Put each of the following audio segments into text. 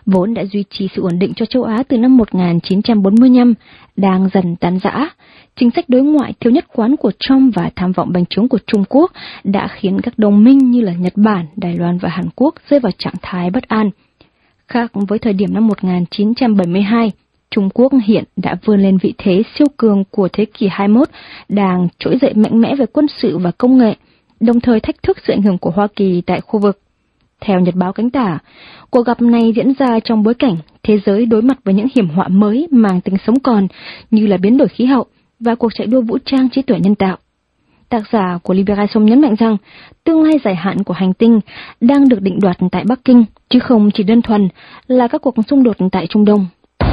vốn đã duy trì sự ổn định cho châu Á từ năm 1945, đang dần tan rã. Chính sách đối ngoại thiếu nhất quán của Trump và tham vọng bành trướng của Trung Quốc đã khiến các đồng minh như là Nhật Bản, Đài Loan và Hàn Quốc rơi vào trạng thái bất an. Khác với thời điểm năm 1972, Trung Quốc hiện đã vươn lên vị thế siêu cường của thế kỷ 21, đang trỗi dậy mạnh mẽ về quân sự và công nghệ, đồng thời thách thức sự ảnh hưởng của Hoa Kỳ tại khu vực. Theo Nhật báo Cánh Tả, cuộc gặp này diễn ra trong bối cảnh thế giới đối mặt với những hiểm họa mới mang tính sống còn như là biến đổi khí hậu và cuộc chạy đua vũ trang trí tuệ nhân tạo. Tác giả của Libération nhấn mạnh rằng tương lai dài hạn của hành tinh đang được định đoạt tại Bắc Kinh, chứ không chỉ đơn thuần là các cuộc xung đột tại Trung Đông.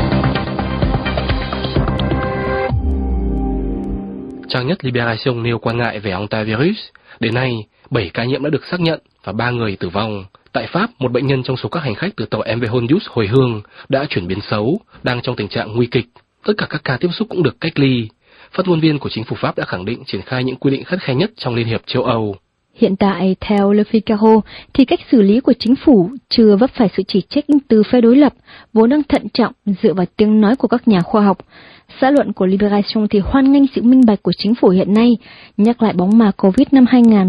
Trang nhất Libération nêu quan ngại về hantavirus. Đến nay, 7 ca nhiễm đã được xác nhận và 3 người tử vong. Tại Pháp, một bệnh nhân trong số các hành khách từ tàu MV Hondius hồi hương đã chuyển biến xấu, đang trong tình trạng nguy kịch. Tất cả các ca tiếp xúc cũng được cách ly. Phát ngôn viên của chính phủ Pháp đã khẳng định triển khai những quy định khắt khe nhất trong Liên hiệp châu Âu. Hiện tại, theo Le Figaro, thì cách xử lý của chính phủ chưa vấp phải sự chỉ trích từ phe đối lập, vốn đang thận trọng dựa vào tiếng nói của các nhà khoa học. Xã luận của Libération thì hoan nghênh sự minh bạch của chính phủ hiện nay, nhắc lại bóng ma Covid năm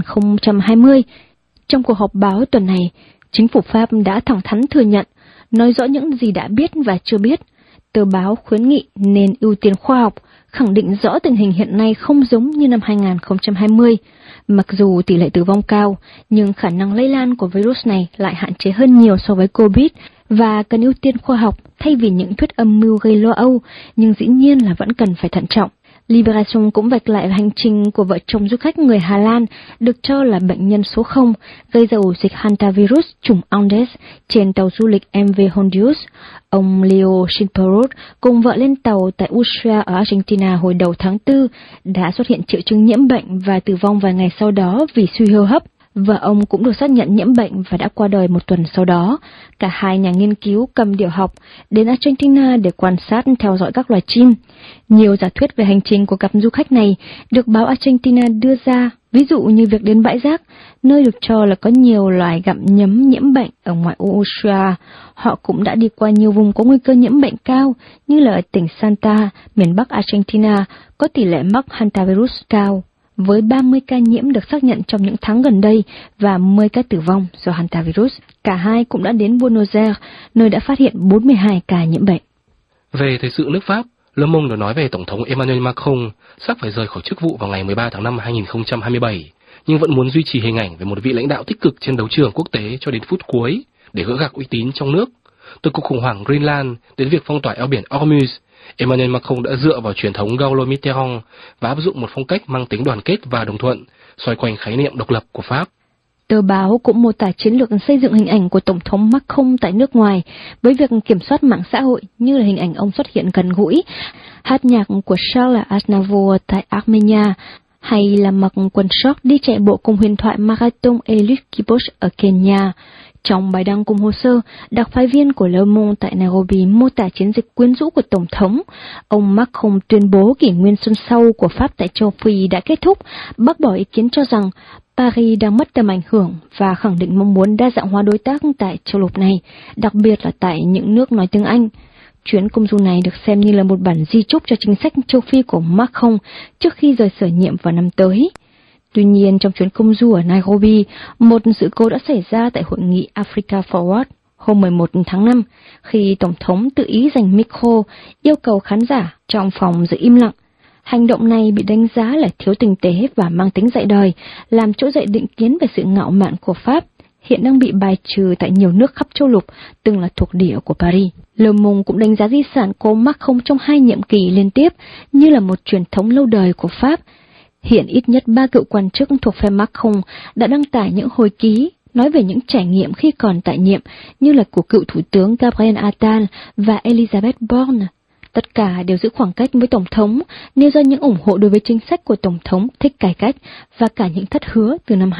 2020. Trong cuộc họp báo tuần này, chính phủ Pháp đã thẳng thắn thừa nhận, nói rõ những gì đã biết và chưa biết. Tờ báo khuyến nghị nên ưu tiên khoa học, khẳng định rõ tình hình hiện nay không giống như năm 2020. Mặc dù tỷ lệ tử vong cao, nhưng khả năng lây lan của virus này lại hạn chế hơn nhiều so với Covid và cần ưu tiên khoa học thay vì những thuyết âm mưu gây lo âu, nhưng dĩ nhiên là vẫn cần phải thận trọng. Libération cũng vạch lại hành trình của vợ chồng du khách người Hà Lan được cho là bệnh nhân số 0 gây ra ổ dịch hantavirus chủng Andes trên tàu du lịch MV Hondius. Ông Leo Schimperot cùng vợ lên tàu tại Ushuaia ở Argentina hồi đầu tháng 4 đã xuất hiện triệu chứng nhiễm bệnh và tử vong vài ngày sau đó vì suy hô hấp. Vợ ông cũng được xác nhận nhiễm bệnh và đã qua đời một tuần sau đó. Cả hai nhà nghiên cứu cầm điểu học đến Argentina để quan sát theo dõi các loài chim. Nhiều giả thuyết về hành trình của cặp du khách này được báo Argentina đưa ra, ví dụ như việc đến bãi rác, nơi được cho là có nhiều loài gặm nhấm nhiễm bệnh ở ngoại ô Ushuaia. Họ cũng đã đi qua nhiều vùng có nguy cơ nhiễm bệnh cao, như là ở tỉnh Salta, miền Bắc Argentina, có tỷ lệ mắc hantavirus cao, với 30 ca nhiễm được xác nhận trong những tháng gần đây và 10 ca tử vong do hantavirus. Cả hai cũng đã đến Buenos Aires, nơi đã phát hiện 42 ca nhiễm bệnh. Về thời sự nước Pháp, Le Monde được nói về Tổng thống Emmanuel Macron sắp phải rời khỏi chức vụ vào ngày 13 tháng 5 2027, nhưng vẫn muốn duy trì hình ảnh về một vị lãnh đạo tích cực trên đấu trường quốc tế cho đến phút cuối để gỡ gạc uy tín trong nước. Từ cuộc khủng hoảng Greenland đến việc phong tỏa eo biển Hormuz, Emmanuel Macron đã dựa vào truyền thống Gaulle Mitterrand và áp dụng một phong cách mang tính đoàn kết và đồng thuận, xoay quanh khái niệm độc lập của Pháp. Tờ báo cũng mô tả chiến lược xây dựng hình ảnh của Tổng thống Macron tại nước ngoài với việc kiểm soát mạng xã hội như là hình ảnh ông xuất hiện gần gũi, hát nhạc của Charles Aznavour tại Armenia, hay là mặc quần short đi chạy bộ cùng huyền thoại Marathon Eliud Kipchoge ở Kenya. Trong bài đăng cùng hồ sơ, đặc phái viên của Le Monde tại Nairobi mô tả chiến dịch quyến rũ của Tổng thống. Ông Macron tuyên bố kỷ nguyên xuân sau của Pháp tại châu Phi đã kết thúc, bác bỏ ý kiến cho rằng Paris đang mất tầm ảnh hưởng và khẳng định mong muốn đa dạng hóa đối tác tại châu lục này, đặc biệt là tại những nước nói tiếng Anh. Chuyến công du này được xem như là một bản di chúc cho chính sách châu Phi của Macron trước khi rời sở nhiệm vào năm tới. Tuy nhiên, trong chuyến công du ở Nairobi, một sự cố đã xảy ra tại hội nghị Africa Forward hôm 11 tháng 5, khi Tổng thống tự ý giành micro, yêu cầu khán giả trong phòng giữ im lặng. Hành động này bị đánh giá là thiếu tinh tế và mang tính dạy đời, làm trỗi dậy định kiến về sự ngạo mạn của Pháp, hiện đang bị bài trừ tại nhiều nước khắp châu lục, từng là thuộc địa của Paris. Le Monde cũng đánh giá di sản của Macron trong 2 nhiệm kỳ liên tiếp như là một truyền thống lâu đời của Pháp. Hiện ít nhất 3 cựu quan chức thuộc phe Macron đã đăng tải những hồi ký nói về những trải nghiệm khi còn tại nhiệm, như là của cựu Thủ tướng Gabriel Attal và Elisabeth Borne. Tất cả đều giữ khoảng cách với Tổng thống, nêu ra những ủng hộ đối với chính sách của Tổng thống thích cải cách và cả những thất hứa từ năm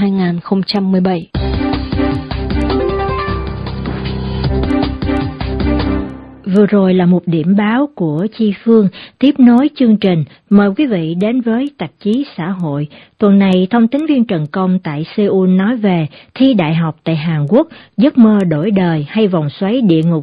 2017. Vừa rồi là một điểm báo của Chi Phương. Tiếp nối chương trình, mời quý vị đến với tạp chí Xã hội. Tuần này, thông tín viên Trần Công tại Seoul nói về thi đại học tại Hàn Quốc, giấc mơ đổi đời hay vòng xoáy địa ngục